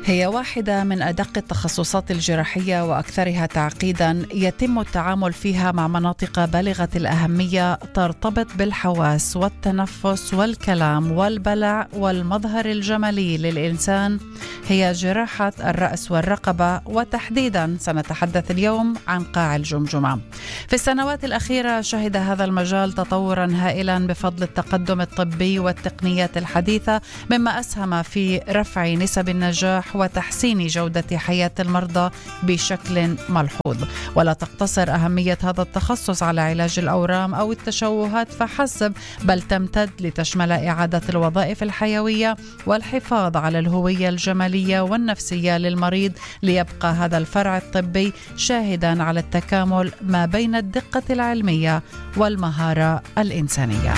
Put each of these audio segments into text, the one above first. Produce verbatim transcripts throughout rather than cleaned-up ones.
هي واحدة من أدق التخصصات الجراحية وأكثرها تعقيداً، يتم التعامل فيها مع مناطق بالغة الأهمية ترتبط بالحواس والتنفس والكلام والبلع والمظهر الجمالي للإنسان. هي جراحة الرأس والرقبة، وتحديداً سنتحدث اليوم عن قاع الجمجمة. في السنوات الأخيرة شهد هذا المجال تطوراً هائلاً بفضل التقدم الطبي والتقنيات الحديثة، مما أسهم في رفع نسب النجاح وتحسين جودة حياة المرضى بشكل ملحوظ. ولا تقتصر أهمية هذا التخصص على علاج الأورام أو التشوهات فحسب، بل تمتد لتشمل إعادة الوظائف الحيوية والحفاظ على الهوية الجمالية والنفسية للمريض، ليبقى هذا الفرع الطبي شاهدا على التكامل ما بين الدقة العلمية والمهارة الإنسانية.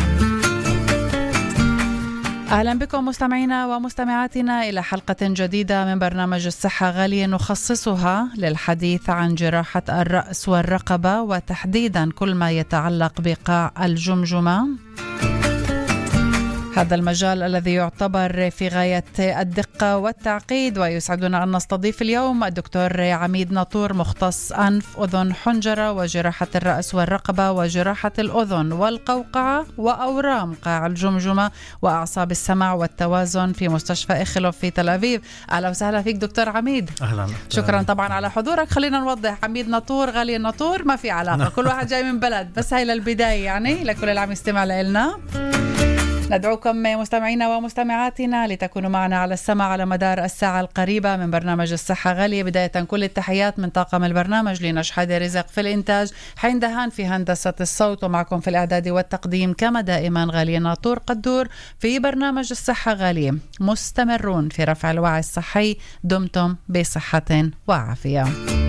أهلا بكم مستمعينا ومستمعاتنا إلى حلقة جديدة من برنامج الصحة غالية، نخصصها للحديث عن جراحة الرأس والرقبة، وتحديدا كل ما يتعلق بقاع الجمجمة. هذا المجال الذي يعتبر في غاية الدقة والتعقيد، ويسعدنا أن نستضيف اليوم الدكتور عميد ناطور، مختص أنف أذن حنجرة وجراحة الرأس والرقبة وجراحة الأذن والقوقعة وأورام قاع الجمجمة وأعصاب السمع والتوازن في مستشفى إخلوف في تل أبيب. أهلا وسهلا فيك دكتور عميد. أهلا. شكرا طبعا على حضورك. خلينا نوضح، عميد ناطور غالي الناطور ما في علاقة، كل واحد جاي من بلد، بس هاي للبداية يعني لكل اللي عم يستمع لنا. ندعوكم مستمعينا ومستمعاتنا لتكونوا معنا على السمع على مدار الساعة القريبة من برنامج الصحة غالية. بداية كل التحيات من طاقم البرنامج، ليناش حادي رزق في الإنتاج، حين دهان في هندسة الصوت، ومعكم في الإعداد والتقديم كما دائما غالية ناطور قدور في برنامج الصحة غالية. مستمرون في رفع الوعي الصحي، دمتم بصحة وعافية.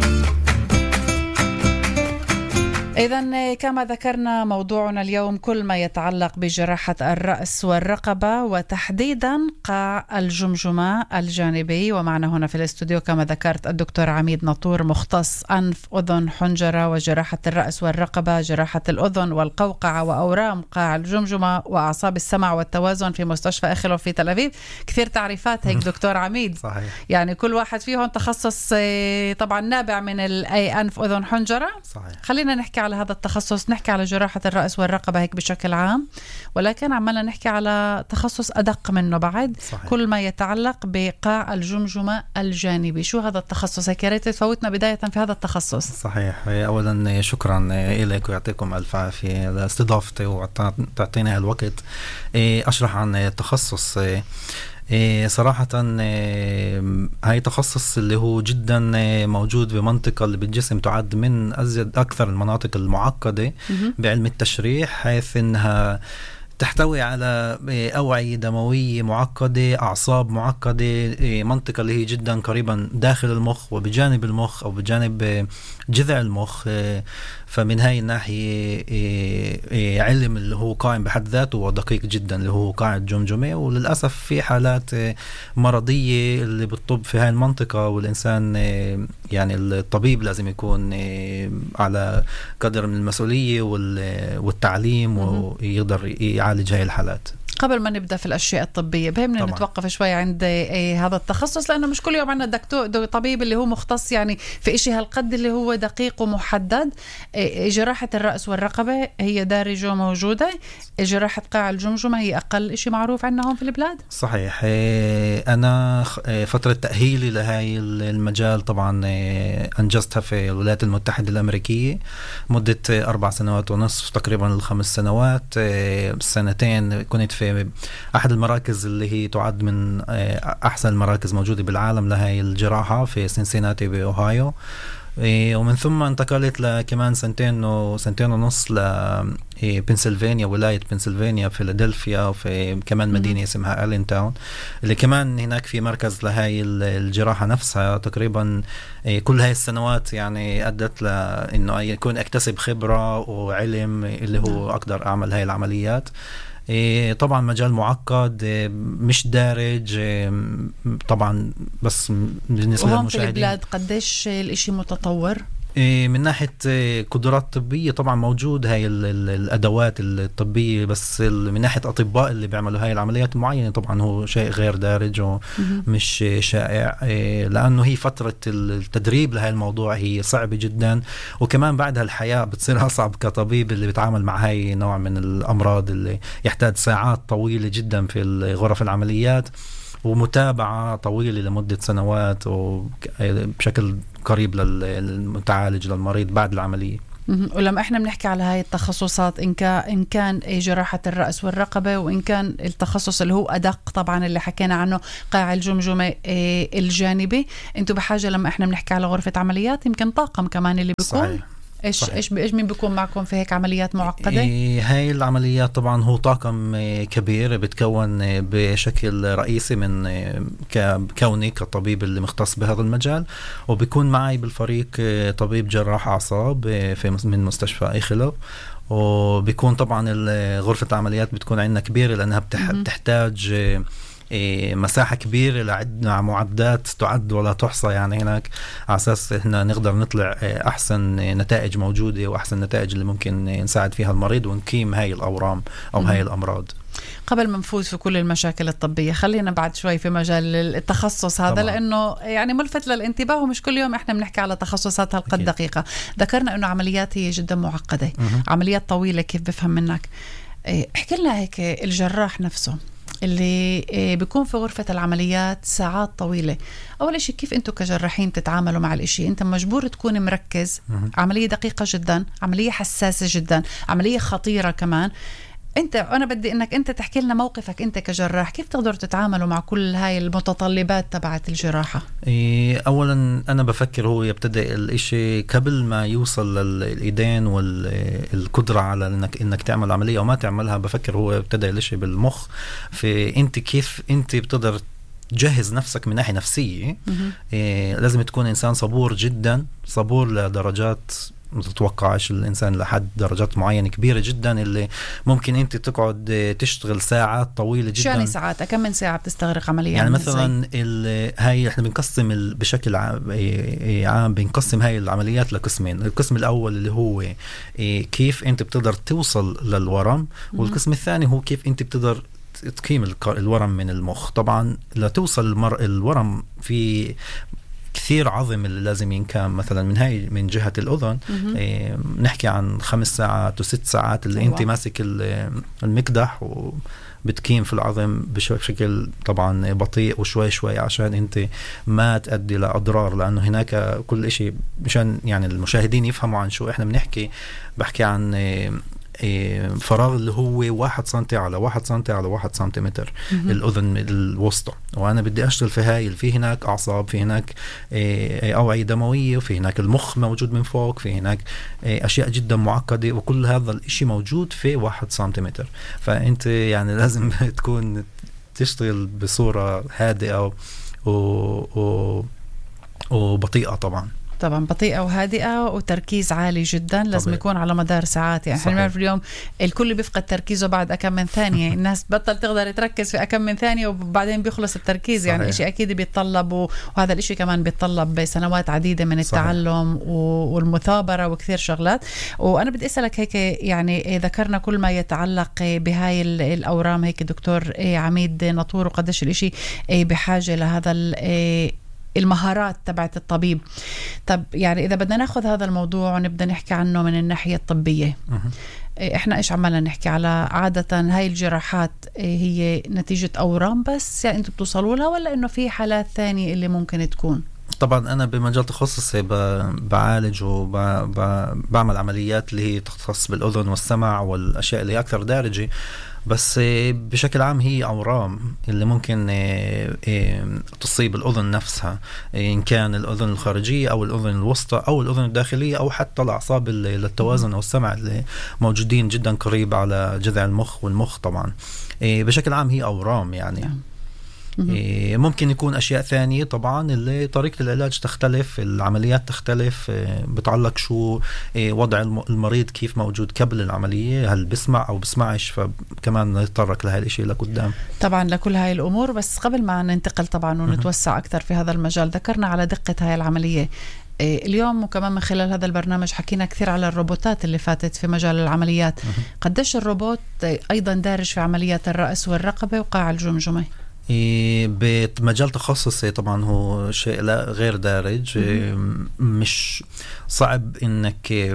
إذن كما ذكرنا موضوعنا اليوم كل ما يتعلق بجراحة الرأس والرقبة، وتحديدا قاع الجمجمة الجانبي. ومعنا هنا في الاستوديو كما ذكرت الدكتور عميد ناطور، مختص أنف أذن حنجرة وجراحة الرأس والرقبة، جراحة الأذن والقوقعة وأورام قاع الجمجمة وأعصاب السمع والتوازن في مستشفى إخلوف في تل أبيب. كثير تعريفات هيك دكتور عميد. صحيح. يعني كل واحد فيهم تخصص طبعا نابع من الأي أنف أذن حنجرة. صحيح. خلينا نحكي على هذا التخصص، نحكي على جراحة الرأس والرقبة هيك بشكل عام، ولكن عمالنا نحكي على تخصص أدق منه بعد. صحيح. كل ما يتعلق بقاع الجمجمة الجانبي. شو هذا التخصص؟ هيك يا ريت تفوتنا بداية في هذا التخصص. صحيح. أولا شكرا لك ويعطيكم ألف عافية لاستضافتي وتعطينا الوقت أشرح عن التخصص. إيه صراحة إيه هاي تخصص اللي هو جدا موجود بمنطقة اللي بالجسم تعد من أزيد أكثر المناطق المعقدة بعلم التشريح، حيث إنها تحتوي على أوعية دموية معقدة، أعصاب معقدة، منطقة اللي هي جدا قريبا داخل المخ وبجانب المخ أو بجانب جذع المخ. فمن هاي الناحية علم اللي هو قائم بحد ذاته ودقيق جدا اللي هو قاع الجمجمة. وللأسف في حالات مرضية اللي بالطب في هاي المنطقة، والإنسان يعني الطبيب لازم يكون على قدر من المسؤولية والتعليم ويقدر يعالج هاي الحالات. قبل ما نبدأ في الأشياء الطبية بهمنا نتوقف شوي عند إيه هذا التخصص، لأنه مش كل يوم عندنا دكتور طبيب اللي هو مختص يعني في إشي هالقد اللي هو دقيق ومحدد. إيه جراحة الرأس والرقبة هي دارجة موجودة، جراحة قاع الجمجمة هي أقل إشي معروف عنا هون في البلاد. صحيح. أنا فترة تأهيلي لهاي المجال طبعا أنجزتها في الولايات المتحدة الأمريكية مدة أربع سنوات ونصف تقريبا الخمس سنوات. سنتين كنت في أحد المراكز اللي هي تعد من أحسن المراكز موجودة بالعالم لهاي الجراحة في سينسيناتي بأوهايو. ومن ثم انتقلت لكمان سنتين وسنتين ونص لبنسلفانيا، ولاية بنسلفانيا، فيلادلفيا، وفي كمان مدينة اسمها ألين تاون اللي كمان هناك في مركز لهاي الجراحة نفسها. تقريبا كل هاي السنوات يعني أدت لأنه يكون أكتسب خبرة وعلم اللي هو أقدر أعمل هاي العمليات. طبعا مجال معقد مش دارج طبعا، بس بالنسبة للمشاهدين. وهم في البلاد قديش الاشي متطور؟ من ناحية قدرات طبية طبعا موجود هاي الأدوات الطبية، بس من ناحية أطباء اللي بيعملوا هاي العمليات معينة طبعا هو شيء غير دارج ومش شائع، لأنه هي فترة التدريب لهاي الموضوع هي صعبة جدا، وكمان بعدها الحياة بتصير أصعب كطبيب اللي بيتعامل مع هاي نوع من الأمراض اللي يحتاج ساعات طويلة جدا في غرف العمليات ومتابعة طويلة لمدة سنوات وبشكل قريب للمتعالج للمريض بعد العملية. ولما احنا بنحكي على هاي التخصصات إن كان إن كان جراحة الرأس والرقبة، وإن كان التخصص اللي هو أدق طبعا اللي حكينا عنه قاع الجمجمة الجانبي، انتوا بحاجة لما احنا بنحكي على غرفة عمليات يمكن طاقم كمان اللي بيكون صحيح. ايش صحيح. ايش ايش مين بيكون معكم في هيك عمليات معقده؟ إيه هاي العمليات طبعا هو طاقم كبير بتكون بشكل رئيسي من كوني كطبيب اللي مختص بهذا المجال، وبيكون معي بالفريق طبيب جراح اعصاب في من مستشفى ايخلو، وبيكون طبعا غرفه العمليات بتكون عندنا كبيره لانها بتحتاج مساحة كبيرة لعدنا معدات تعد ولا تحصى، يعني هناك على أساس إحنا نقدر نطلع أحسن نتائج موجودة وأحسن نتائج اللي ممكن نساعد فيها المريض ونقيم هاي الأورام أو هاي الأمراض. قبل ما نفوز في كل المشاكل الطبية خلينا بعد شوي في مجال التخصص هذا طبعا. لأنه يعني ملفت للانتباه ومش كل يوم إحنا بنحكي على تخصصات هالقد دقيقة. ذكرنا إنه عمليات هي جدا معقدة، مم. عمليات طويلة. كيف بفهم منك احكي لنا هيك الجراح نفسه اللي بيكون في غرفة العمليات ساعات طويلة، أول شيء كيف أنتوا كجراحين تتعاملوا مع الإشي؟ أنت مجبور تكون مركز، عملية دقيقة جدا، عملية حساسة جدا، عملية خطيرة كمان. انت انا بدي انك انت تحكي لنا موقفك انت كجراح، كيف تقدر تتعاملوا مع كل هاي المتطلبات تبعت الجراحة؟ اولا انا بفكر هو يبتدئ الاشي قبل ما يوصل للايدين والقدرة على انك انك تعمل عملية او ما تعملها. بفكر هو يبتدئ الاشي بالمخ، في انت كيف انت بتقدر تجهز نفسك من ناحية نفسية. إيه لازم تكون انسان صبور جدا، صبور لدرجات ما تتوقعش الإنسان لحد درجات معينة كبيرة جدا، اللي ممكن أنت تقعد تشتغل ساعات طويلة جدا. شو يعني ساعات؟ كم من ساعة بتستغرق عملية؟ يعني مثلا هاي إحنا بنقسم بشكل عام بنقسم هاي العمليات لقسمين. القسم الأول اللي هو كيف أنت بتقدر توصل للورم، والقسم الثاني هو كيف أنت بتقدر تقيم الورم من المخ. طبعا لتوصل المر... الورم في كثير عظم اللي لازم ينكام، مثلا من هاي من جهة الأذن إيه نحكي عن خمس ساعات وست ساعات اللي أنت ماسك المقدح وبتكيم في العظم بشكل طبعا بطيء وشوي شوي عشان أنت ما تؤدي لأضرار، لأنه هناك كل إشي مشان يعني المشاهدين يفهموا عن شو إحنا بنحكي. بحكي عن إيه فراغ اللي هو واحد سنتي على واحد سنتي على واحد سنتيمتر الأذن الوسطى، وأنا بدي أشتغل في هاي. في هناك أعصاب، في هناك أوعية دموية، وفي هناك المخ موجود من فوق، في هناك أشياء جدا معقدة، وكل هذا الإشي موجود في واحد سنتيمتر. فأنت يعني لازم تكون تشتغل بصورة هادئة و... و... وبطيئة طبعا طبعا بطيئة وهادئة وتركيز عالي جدا. لازم طبعا. يكون على مدار ساعات. يعني احنا بنعرف اليوم الكل بيفقد تركيزه بعد أكم من ثانية. الناس بطل تقدر تركز في أكم من ثانية وبعدين بيخلص التركيز. صحيح. يعني إشي أكيد بيتطلب، وهذا الإشي كمان بيتطلب سنوات عديدة من التعلم. صحيح. والمثابرة وكثير شغلات. وأنا بدي أسألك هيك، يعني ذكرنا كل ما يتعلق بهاي الأورام هيك دكتور عميد ناطور، وقديش الإشي بحاجة لهذا المهارات تبعت الطبيب. طب يعني إذا بدنا ناخذ هذا الموضوع ونبدأ نحكي عنه من الناحية الطبية، إحنا إيش عمالنا نحكي على عادة هاي الجراحات هي نتيجة أورام بس، يعني أنتوا بتوصلوا لها، ولا إنه في حالات ثانية اللي ممكن تكون؟ طبعا أنا بمجال تخصصي بعالج وبعمل عمليات اللي هي تختص بالأذن والسمع والأشياء اللي أكثر دارجة، بس بشكل عام هي أورام اللي ممكن تصيب الأذن نفسها، إن كان الأذن الخارجية أو الأذن الوسطى أو الأذن الداخلية أو حتى الأعصاب للتوازن والسمع اللي موجودين جدا قريب على جذع المخ والمخ. طبعا بشكل عام هي أورام يعني. ممكن يكون أشياء ثانية طبعا اللي طريقة العلاج تختلف، العمليات تختلف، بتعلق شو وضع المريض كيف موجود قبل العملية، هل بسمع أو بسمعش، فكمان نتطرق لهذا الشيء لقدام طبعا لكل هاي الأمور. بس قبل ما ننتقل طبعا ونتوسع أكثر في هذا المجال، ذكرنا على دقة هاي العملية اليوم، وكمان من خلال هذا البرنامج حكينا كثير على الروبوتات اللي فاتت في مجال العمليات. قديش الروبوت أيضا دارج في عمليات الرأس والرقبة وقاع الجمجمة؟ بمجال تخصصي طبعا هو شيء لا غير دارج. مش صعب انك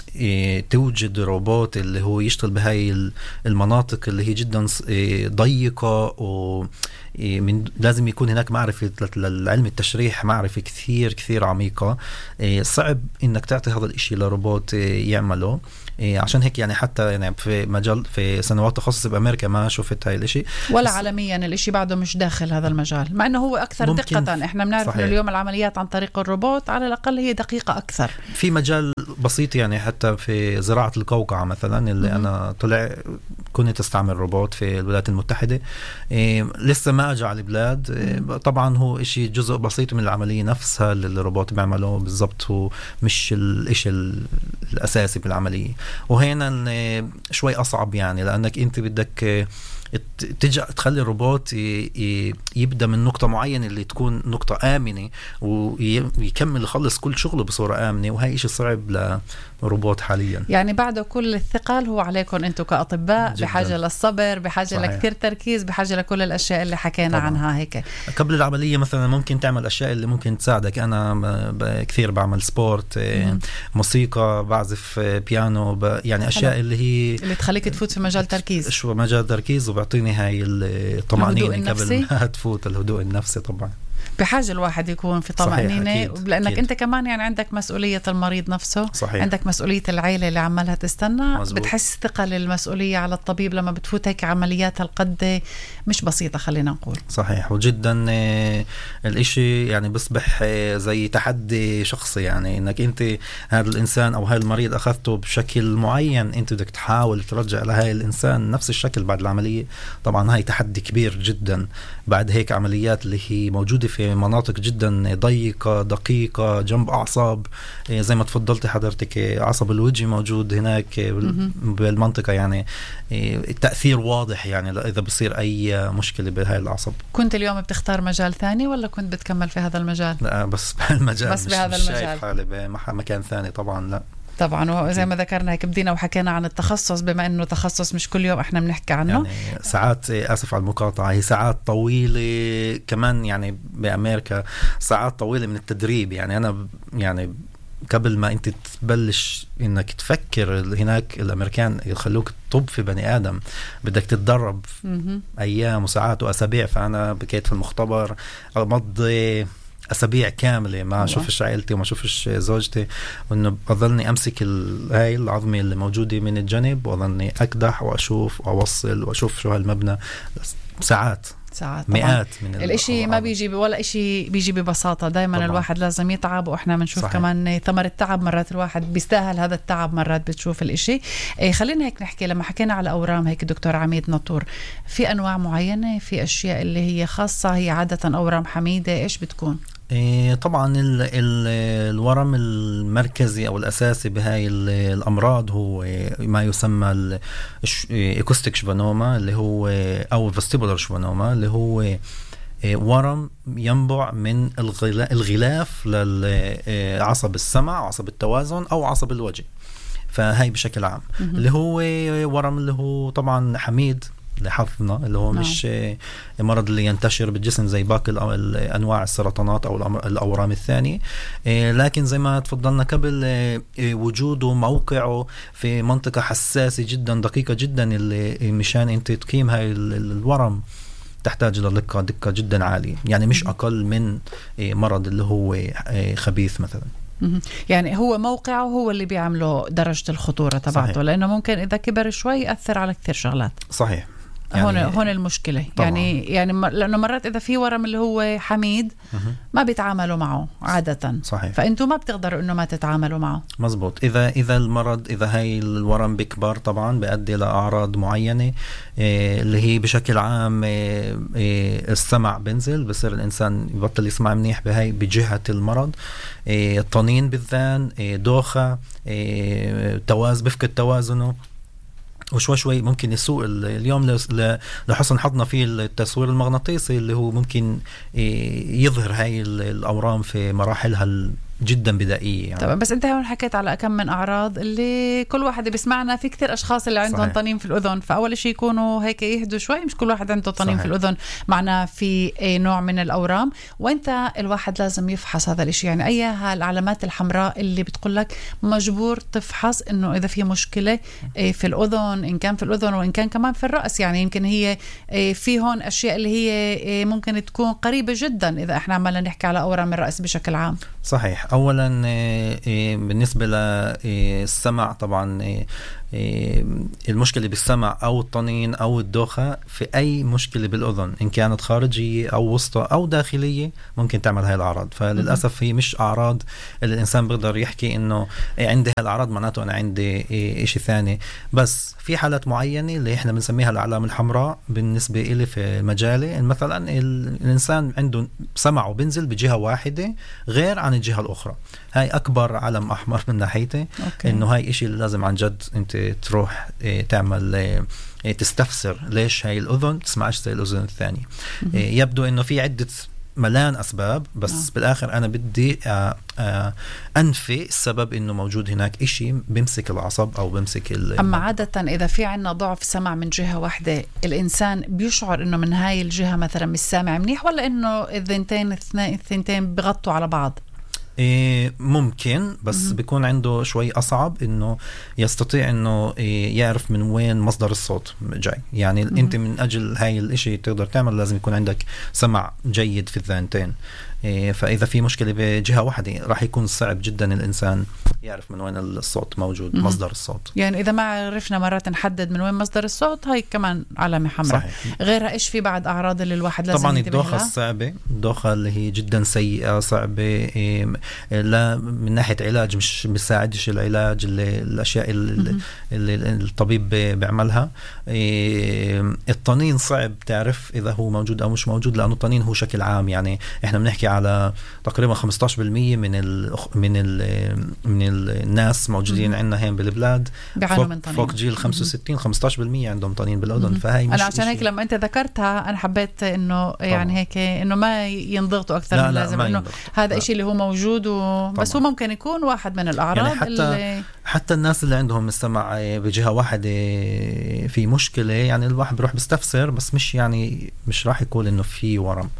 توجد روبوت اللي هو يشتغل بهاي المناطق اللي هي جدا ضيقة، و من لازم يكون هناك معرفة للعلم التشريح، معرفة كثير كثير عميقة. صعب انك تعطي هذا الاشي لروبوت يعمله. عشان هيك يعني حتى يعني في مجال في سنوات تخصص بأمريكا ما شفت هاي الاشي، ولا عالميا الاشي بعده مش داخل هذا المجال، مع انه هو اكثر دقة. احنا بنعرف انه اليوم العمليات عن طريق الروبوت على الاقل هي دقيقة اكثر. في مجال بسيط يعني حتى في زراعة القوقعة مثلا اللي م- انا طلع كنت استعمل روبوت في الولايات المتحدة. إيه لسه ما اجى على البلاد. إيه طبعا هو اشي جزء بسيط من العملية نفسها اللي الروبوت بيعمله بالضبط، هو مش الاشي الاساسي بالعملية. وهنا شوي أصعب يعني لأنك أنت بدك تجي تخلي الروبوت يبدأ من نقطة معينة اللي تكون نقطة آمنة ويكمل يخلص كل شغله بصورة آمنة، وهي إشي صعب لروبوت حاليا. يعني بعده كل الثقل هو عليكم أنتوا كأطباء جداً. بحاجة للصبر، بحاجة صحيح. لكثير تركيز، بحاجة لكل الأشياء اللي حكينا طبعاً. عنها هيك قبل العملية مثلا ممكن تعمل أشياء اللي ممكن تساعدك. أنا كثير بعمل سبورت، م- موسيقى، بعزف بيانو، يعني أشياء حلو. اللي هي اللي تخليك تفوت في مجال تركيز، شو مجال تركيز، وبعطيني هاي الطمأنينة قبل ما تفوت. الهدوء النفسي طبعا بحاجة الواحد يكون في طمأنينة، لأنك أكيد. أنت كمان يعني عندك مسؤولية المريض نفسه صحيح. عندك مسؤولية العائلة اللي عمالها تستنى مزبوط. بتحس ثقل المسؤولية على الطبيب لما بتفوت هيك عمليات هالقد مش بسيطة خلينا نقول. صحيح. وجدا الاشي يعني بصبح زي تحدي شخصي، يعني انك انت هذا الانسان او هاي المريض اخذته بشكل معين، انت بدك تحاول ترجع لهاي الانسان نفس الشكل بعد العملية. طبعا هاي تحدي كبير جدا بعد هيك عمليات اللي هي موجودة في مناطق جدا ضيقة دقيقة جنب أعصاب، زي ما تفضلت حضرتك عصب الوجه موجود هناك بالمنطقة، يعني التأثير واضح يعني إذا بصير أي مشكلة بهاي العصب. كنت اليوم بتختار مجال ثاني ولا كنت بتكمل في هذا المجال؟ لا بس بهالمجال، بس مش بهذا مش المجال. شايف حالي بمكان ثاني طبعا. لا طبعا، وزي ما ذكرنا هيك بدينا وحكينا عن التخصص، بما انه تخصص مش كل يوم احنا بنحكي عنه. يعني ساعات، اسف على المقاطعه، هي ساعات طويله كمان يعني بامريكا، ساعات طويله من التدريب. يعني انا يعني قبل ما انت تبلش انك تفكر، هناك الامريكان يخلوك تطب في بني ادم، بدك تتدرب ايام وساعات واسابيع. فانا بكيت في المختبر مضي أسابيع كاملة ما أشوفش عائلتي وما أشوفش زوجتي، وإنه بظلني أمسك هاي العظمة اللي موجودة من الجانب وأظلني أكدح وأشوف وأوصل وأشوف شو هالمبنى ساعات ساعات مئات من الاشي ما بيجي ولا اشي بيجي ببساطة. دايما طبعا. الواحد لازم يتعب، وإحنا بنشوف كمان ثمر التعب. مرات الواحد بيستاهل هذا التعب، مرات بتشوف الاشي. إيه خلينا هيك نحكي، لما حكينا على أورام هيك دكتور عميد ناطور، في أنواع معينة، في أشياء اللي هي خاصة، هي عادة أورام حميدة إيش بتكون؟ إيه طبعا ال ال الورم المركزي أو الأساسي بهاي الأمراض هو ما يسمى الإيكوستيك شوفانوما، اللي هو أو فيستيبولار شوفانوما، اللي هو ورم ينبع من الغلاف للعصب السمع، عصب التوازن أو عصب الوجه. فهاي بشكل عام اللي هو ورم اللي هو طبعا حميد لحظنا، اللي هو نعم. مش مرض اللي ينتشر بالجسم زي باقي الأنواع السرطانات أو الأورام الثانية، لكن زي ما تفضلنا قبل وجوده موقعه في منطقة حساسة جدا دقيقة جدا، اللي مشان انت تقيم هاي الورم تحتاج لدقة دقة جدا عالية، يعني مش أقل من مرض اللي هو خبيث مثلا. يعني هو موقعه هو اللي بيعمله درجة الخطورة تبعته، لأنه ممكن إذا كبر شوي يأثر على كثير شغلات. صحيح يعني هون هون المشكلة طبعا. يعني يعني لأنه مرات إذا في ورم اللي هو حميد ما بيتعاملوا معه عادة. صحيح. فأنتوا ما بتقدروا إنه ما تتعاملوا معه. مزبوط. إذا إذا المرض إذا هاي الورم بكبر طبعا بيؤدي لأعراض معينة إيه اللي هي بشكل عام إيه إيه السمع بنزل، بصير الإنسان يبطل يسمع منيح بهاي بجهة المرض. إيه الطنين بالذان، إيه دوخة، إيه توازن بفقد توازنه، وشوي شوي ممكن يسوء. اليوم لحسن حظنا في التصوير المغناطيسي اللي هو ممكن يظهر هاي الأورام في مراحلها جدا بدائية يعني. طبعا. بس انت هون حكيت على كم من اعراض اللي كل واحد بيسمعنا، في كثير اشخاص اللي عندهم صحيح. طنين في الاذن، فاول شيء يكونوا هيك يهدوا شوي، مش كل واحد عنده طنين صحيح. في الاذن معنا في نوع من الاورام، وانت الواحد لازم يفحص هذا الشيء. يعني اي العلامات الحمراء اللي بتقول لك مجبور تفحص انه اذا في مشكله في الاذن، ان كان في الاذن وان كان كمان في الراس. يعني يمكن هي في هون اشياء اللي هي ممكن تكون قريبه جدا اذا احنا عمالنا نحكي على اورام الراس بشكل عام. صحيح. أولا بالنسبة للسمع طبعا المشكلة بالسمع أو الطنين أو الدوخة في أي مشكلة بالأذن إن كانت خارجية أو وسطى أو داخلية ممكن تعمل هاي الأعراض. فللأسف هي مش أعراض اللي الإنسان بيقدر يحكي إنه عندي هالأعراض معناته أنا عندي إشي ثاني. بس في حالات معينة اللي إحنا بنسميها الأعلام الحمراء بالنسبة إلي في مجالي، مثلا الإنسان عنده سمعه بنزل بجهة واحدة غير عن الجهة الأخرى. هاي أكبر علم أحمر من ناحيتي. إنه هاي إشي لازم عن جد أنت تروح تعمل تستفسر ليش هاي الأذن تسمعش زي الأذن الثانية. يبدو إنه في عدة ملان أسباب، بس آه. بالآخر أنا بدي آه آه أنفي السبب إنه موجود هناك إشي بمسك العصب أو بمسك. أما عادة إذا في عنا ضعف سمع من جهة واحدة، الإنسان بيشعر إنه من هاي الجهة مثلا مش سامع منيح، ولا إنه الثنتين الثنتين بغطوا على بعض؟ إيه ممكن، بس م-م. بيكون عنده شوي أصعب إنه يستطيع إنه إيه يعرف من وين مصدر الصوت جاي. يعني م-م. أنت من أجل هاي الإشي تقدر تعمل لازم يكون عندك سمع جيد في الذانتين. إيه فإذا في مشكلة بجهة واحدة راح يكون صعب جدا الإنسان يعرف من وين الصوت موجود. م-م. مصدر الصوت. يعني إذا ما عرفنا مرات نحدد من وين مصدر الصوت، هاي كمان علامة حمراء. غيرها إيش في بعد أعراض اللي الواحد لازم طبعا ينتبه لها؟ الدوخة الصعبة، الدوخة اللي هي جدا سيئة صعبة. إيه لا من ناحية علاج مش بيساعدش العلاج اللي الأشياء اللي, اللي الطبيب بيعملها. إيه الطنين صعب تعرف إذا هو موجود أو مش موجود، لأنه الطنين هو شكل عام. يعني إحنا بنحكي على تقريبا خمسة عشر بالمية من ال من ال من الناس موجودين عندنا هين بالبلاد فوق, فوق جيل خمسة وستين خمسة عشر بالمية عندهم طنين بالأذن. فهي مش أنا عشان هيك لما أنت ذكرتها أنا حبيت إنه يعني هيك إنه ما ينضغطوا أكثر من لازم، إنه هذا إشي اللي هو موجود و... بس هو ممكن يكون واحد من الأعراض. يعني حتى اللي... حتى الناس اللي عندهم السمع بجهة واحدة في مشكلة، يعني الواحد بيروح بيستفسر، بس مش يعني مش راح يقول إنه في ورم.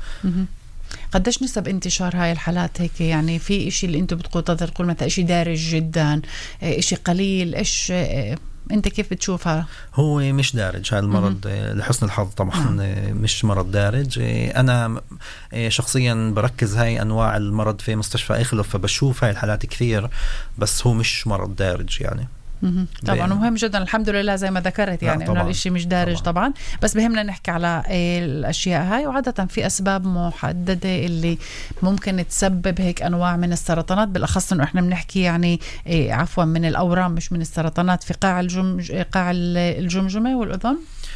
قديش نسب انتشار هاي الحالات هيك؟ يعني في إشي اللي أنتوا بتقول تقدر تقول مثلا إشي دارج جدا، إشي قليل، إيش أنت كيف بتشوفها؟ هو مش دارج هذا المرض لحسن الحظ طبعا. مش مرض دارج. أنا شخصيا بركز هاي أنواع المرض في مستشفى إخلف، فبشوف هاي الحالات كثير، بس هو مش مرض دارج يعني. طبعا مهم جدا الحمد لله زي ما ذكرت، يعني انه الاشي مش دارج طبعا. طبعا بس بهمنا نحكي على الاشياء هاي، وعادة في اسباب محددة اللي ممكن تسبب هيك انواع من السرطانات، بالاخص انه احنا بنحكي يعني عفوا من الاورام مش من السرطانات في قاع الجمج قاع الجمجمة والاذن.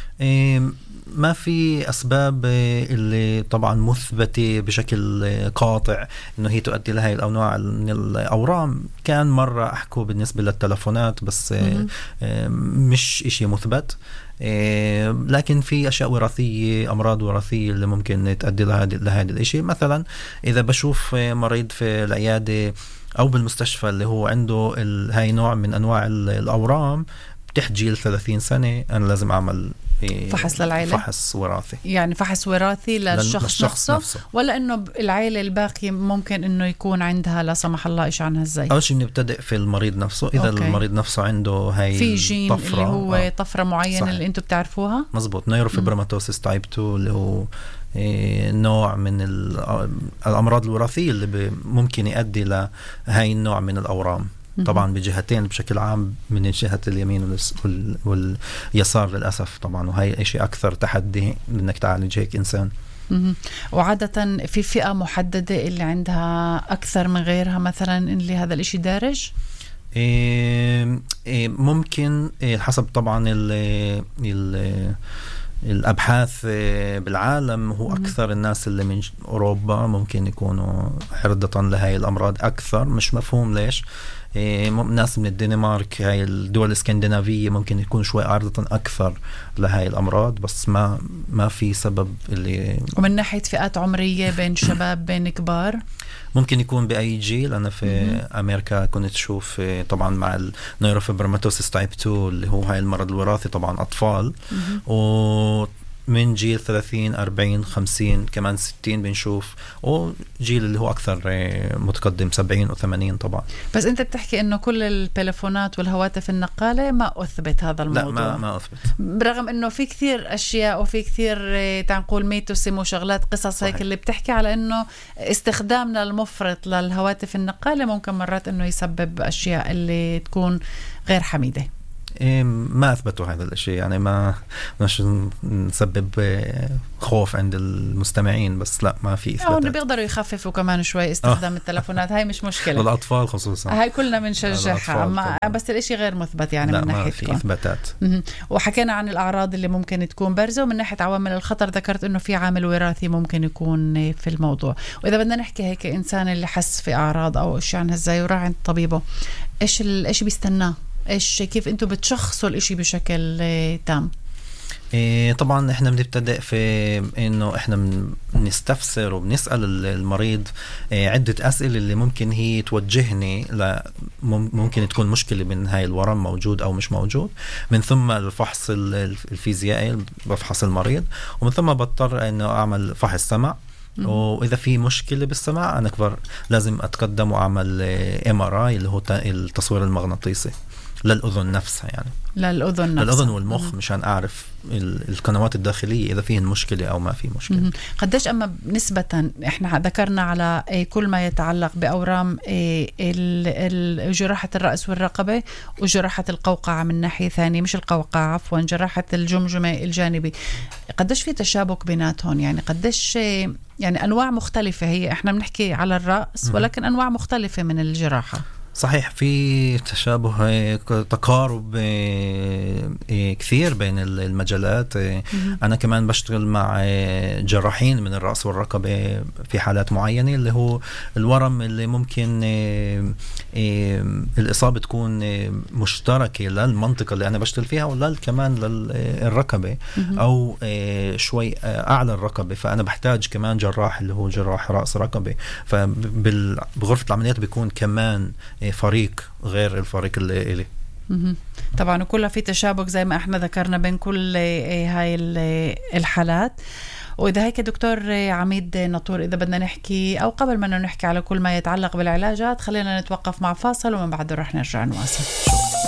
ما في أسباب اللي طبعا مثبتة بشكل قاطع إنه هي تؤدي لهذه الأنواع من الأورام. كان مرة أحكوا بالنسبة للتلفونات، بس م- مش إشي مثبت. لكن في أشياء وراثية، أمراض وراثية اللي ممكن تؤدي لهذا لهذا الإشي. مثلا إذا بشوف مريض في العيادة أو بالمستشفى اللي هو عنده هاي نوع من أنواع الأورام تحت ثلاثين سنة، أنا لازم أعمل فحص للعائلة، فحص وراثي. يعني فحص وراثي للشخص نفسه, نفسه ولا إنه العائلة الباقي ممكن إنه يكون عندها لا سمح الله إيش عنها إزاي؟ أول شيء نبتدئ في المريض نفسه. إذا أوكي. المريض نفسه عنده هاي في جين طفرة اللي هو آه. طفرة معينة صحيح. اللي أنتوا بتعرفوها مزبوط، نيروفيبروماتوسيس تايب اثنين اللي هو إيه نوع من الأمراض الوراثية اللي ممكن يؤدي لهاي النوع من الأورام. طبعا بجهتين بشكل عام، من جهة اليمين واليسار للأسف طبعا، وهي شيء أكثر تحدي إنك تعالج هيك إنسان. وعادة في فئة محددة اللي عندها أكثر من غيرها مثلا اللي هذا الإشي دارج؟ إيه إيه ممكن إيه حسب طبعا ال ال الأبحاث بالعالم، هو أكثر الناس اللي من أوروبا ممكن يكونوا عرضة لهاي الأمراض أكثر، مش مفهوم ليش. ناس من الدنمارك، هاي الدول الاسكندنافية ممكن يكون شوي عرضة أكثر لهاي الأمراض، بس ما ما في سبب اللي. ومن ناحية فئات عمرية بين شباب بين كبار ممكن يكون بأي جيل. أنا في م-م. أمريكا كنت تشوف طبعا مع النيوروفيبروماتوسيس تايب اثنين اللي هو هاي المرض الوراثي طبعا أطفال، ومن جيل ثلاثين أربعين خمسين كمان ستين بنشوف، وجيل اللي هو أكثر متقدم سبعين وثمانين طبعا. بس أنت بتحكي إنه كل التلفونات والهواتف النقالة ما أثبت هذا الموضوع؟ لا ما, ما أثبت، برغم إنه في كثير أشياء وفي كثير تنقول ميتوسم وشغلات قصص هيك اللي بتحكي على إنه استخدامنا المفرط للهواتف النقالة ممكن مرات إنه يسبب أشياء اللي تكون غير حميدة. ما أثبتوا هذا الشيء، يعني ما مش نسبب خوف عند المستمعين، بس لا ما في إثباتات. أو إنه بيقدروا يخففوا كمان شوي استخدام التلفونات، هاي مش مشكلة للأطفال خصوصا، هاي كلنا بنشجعها، بس الإشي غير مثبت يعني لا من ناحية ما في إثباتات. وحكينا عن الأعراض اللي ممكن تكون بارزة، ومن ناحية عوامل الخطر ذكرت إنه في عامل وراثي ممكن يكون في الموضوع. وإذا بدنا نحكي هيك إنسان اللي حس في أعراض أو إشي عنها إزاي وراح عند طبيبه، إيش الإشي بيستناه؟ إيش كيف أنتوا بتشخصوا الإشي بشكل تام؟ إيه طبعا إحنا بنبتدأ في إنه إحنا بنستفسر وبنسأل المريض إيه عدة أسئلة اللي ممكن هي توجهني ل ممكن تكون مشكلة من هاي الورم موجود أو مش موجود. من ثم الفحص الفيزيائي بفحص المريض، ومن ثم بضطر إنه أعمل فحص سمع، وإذا في مشكلة بالسمع أنا كبر لازم أتقدم وأعمل إم آر آي اللي هو التصوير المغناطيسي للأذن نفسها، يعني للأذن نفسها، للأذن والمخ، مشان أعرف القنوات الداخلية إذا فيهن مشكلة أو ما في مشكلة. قديش أما نسبة إحنا ذكرنا على كل ما يتعلق بأورام جراحة الرأس والرقبة وجراحة القوقعة من ناحية ثانية، مش القوقعة عفوا، جراحة الجمجمة الجانبي، قديش في تشابك بيناتهم؟ يعني قديش يعني أنواع مختلفة، هي إحنا بنحكي على الرأس ولكن أنواع مختلفة من الجراحة. صحيح، في تشابه تقارب كثير بين المجالات. أنا كمان بشتغل مع جراحين من الرأس والرقبة في حالات معينة، اللي هو الورم اللي ممكن الإصابة تكون مشتركة للمنطقة اللي أنا بشتغل فيها ولا كمان للرقبة أو شوي أعلى الرقبة، فأنا بحتاج كمان جراح اللي هو جراح رأس رقبة. فبغرفة العمليات بيكون كمان فريق غير الفريق اللي إلي. طبعا وكلها في تشابك زي ما احنا ذكرنا بين كل هاي الحالات. وإذا هيك دكتور عميد ناطور، إذا بدنا نحكي أو قبل ما نحكي على كل ما يتعلق بالعلاجات، خلينا نتوقف مع فاصل ومن بعده رح نرجع نواصل.